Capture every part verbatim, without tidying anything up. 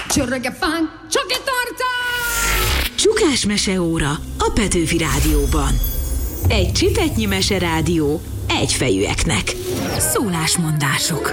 Csörög a fán, csoki torta! Csukás meseóra a Petőfi Rádióban. Egy csipetnyi meserádió egyfejűeknek. Szólásmondások.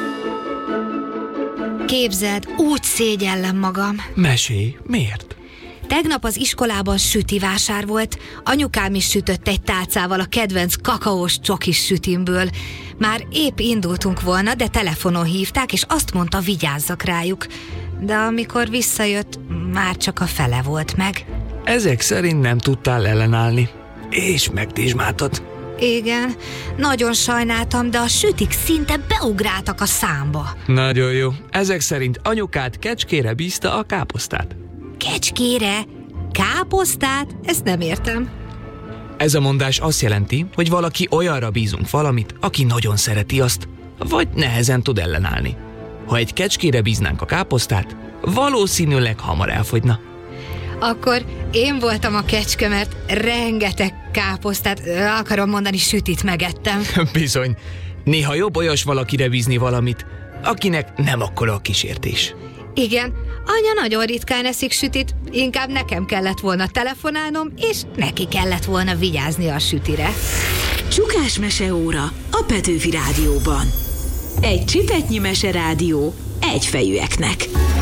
Képzeld, úgy szégyellem magam. Mesélj, miért? Tegnap az iskolában sütivásár volt, anyukám is sütött egy tálcával a kedvenc kakaós csokis sütimből. Már épp indultunk volna, de telefonon hívták, és azt mondta, vigyázzak rájuk. De amikor visszajött, már csak a fele volt meg. Ezek szerint nem tudtál ellenállni, és megdizsmáltad. Igen, nagyon sajnáltam, de a sütik szinte beugráltak a számba. Nagyon jó. Ezek szerint anyukád kecskére bízta a káposztát. Kecskére? Káposztát? Ezt nem értem. Ez a mondás azt jelenti, hogy valaki olyanra bízunk valamit, aki nagyon szereti azt, vagy nehezen tud ellenállni. Ha egy kecskére bíznánk a káposztát, valószínűleg hamar elfogyna. Akkor én voltam a kecske, mert rengeteg káposztát, akarom mondani, sütit megettem. Bizony. Néha jobb olyas valakire bízni valamit, akinek nem akkora a kísértés. Igen, anya nagyon ritkán eszik sütit, inkább nekem kellett volna telefonálnom, és neki kellett volna vigyázni a sütire. Csukás meseóra a Petőfi Rádióban. Egy csipetnyi meserádió egyfejűeknek.